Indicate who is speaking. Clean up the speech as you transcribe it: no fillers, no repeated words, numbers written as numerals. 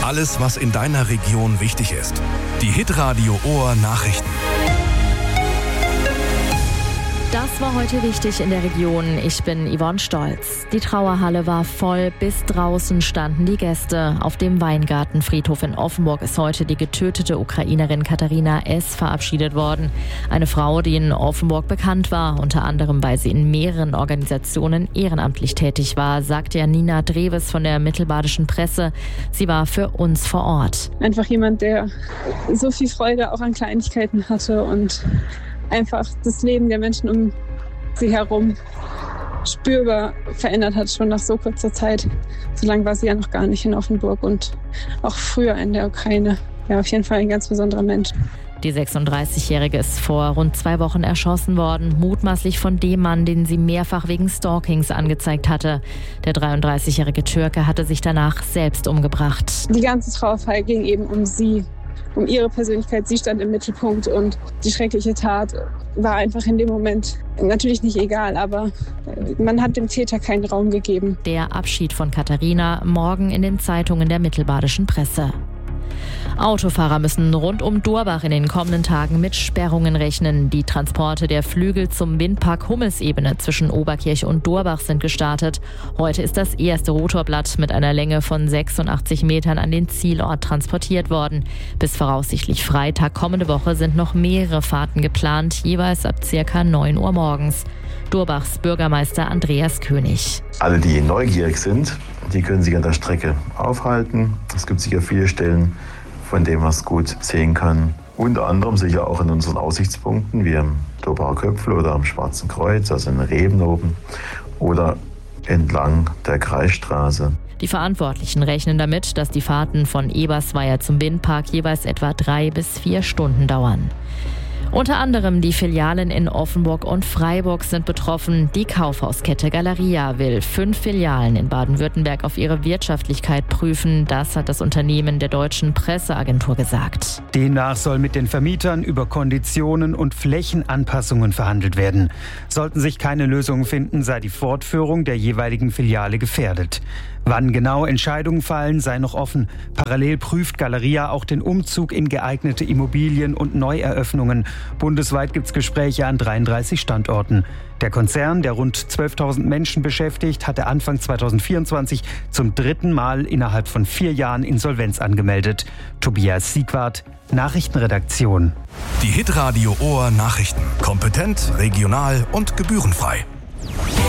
Speaker 1: Alles, was in deiner Region wichtig ist. Die Hitradio Ohr Nachrichten.
Speaker 2: Das war heute wichtig in der Region. Ich bin Yvonne Stolz. Die Trauerhalle war voll, bis draußen standen die Gäste. Auf dem Weingartenfriedhof in Offenburg ist heute die getötete Ukrainerin Katharina S. verabschiedet worden. Eine Frau, die in Offenburg bekannt war, unter anderem, weil sie in mehreren Organisationen ehrenamtlich tätig war, sagt Janina Dreves von der Mittelbadischen Presse. Sie war für uns vor Ort.
Speaker 3: Einfach jemand, der so viel Freude auch an Kleinigkeiten hatte und einfach das Leben der Menschen um sie herum spürbar verändert hat, schon nach so kurzer Zeit. So lange war sie ja noch gar nicht in Offenburg und auch früher in der Ukraine. Ja, auf jeden Fall ein ganz besonderer Mensch.
Speaker 2: Die 36-Jährige ist vor rund 2 Wochen erschossen worden, mutmaßlich von dem Mann, den sie mehrfach wegen Stalkings angezeigt hatte. Der 33-jährige Türke hatte sich danach selbst umgebracht.
Speaker 3: Die ganze Trauerfeier ging eben um sie, um ihre Persönlichkeit. Sie stand im Mittelpunkt und die schreckliche Tat war einfach in dem Moment natürlich nicht egal, aber man hat dem Täter keinen Raum gegeben.
Speaker 2: Der Abschied von Katharina morgen in den Zeitungen der Mittelbadischen Presse. Autofahrer müssen rund um Durbach in den kommenden Tagen mit Sperrungen rechnen. Die Transporte der Flügel zum Windpark Hummelsebene zwischen Oberkirch und Durbach sind gestartet. Heute ist das erste Rotorblatt mit einer Länge von 86 Metern an den Zielort transportiert worden. Bis voraussichtlich Freitag kommende Woche sind noch mehrere Fahrten geplant, jeweils ab ca. 9 Uhr morgens. Durbachs Bürgermeister Andreas König.
Speaker 4: Alle, die neugierig sind, die können sich an der Strecke aufhalten. Es gibt sicher viele Stellen, von denen man es gut sehen kann. Unter anderem sicher auch in unseren Aussichtspunkten, wie am Durbacher Köpfel oder am Schwarzen Kreuz, also in Reben oben, oder entlang der Kreisstraße.
Speaker 2: Die Verantwortlichen rechnen damit, dass die Fahrten von Ebersweier zum Windpark jeweils etwa 3 bis 4 Stunden dauern. Unter anderem die Filialen in Offenburg und Freiburg sind betroffen. Die Kaufhauskette Galeria will 5 Filialen in Baden-Württemberg auf ihre Wirtschaftlichkeit prüfen. Das hat das Unternehmen der Deutschen Presseagentur gesagt.
Speaker 5: Demnach soll mit den Vermietern über Konditionen und Flächenanpassungen verhandelt werden. Sollten sich keine Lösungen finden, sei die Fortführung der jeweiligen Filiale gefährdet. Wann genau Entscheidungen fallen, sei noch offen. Parallel prüft Galeria auch den Umzug in geeignete Immobilien und Neueröffnungen. Bundesweit gibt es Gespräche an 33 Standorten. Der Konzern, der rund 12.000 Menschen beschäftigt, hatte Anfang 2024 zum 3. Mal innerhalb von 4 Jahren Insolvenz angemeldet. Tobias Siegwart, Nachrichtenredaktion.
Speaker 1: Die Hitradio Ohr Nachrichten. Kompetent, regional und gebührenfrei.